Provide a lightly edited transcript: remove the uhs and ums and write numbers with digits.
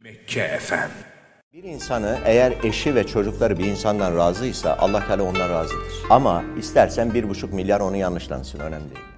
Mekke FM. Bir insanı eğer eşi ve çocukları bir insandan razıysa Allah Teala ondan razıdır. Ama istersen 1,5 milyar onu yanlışlansın, önemli değil.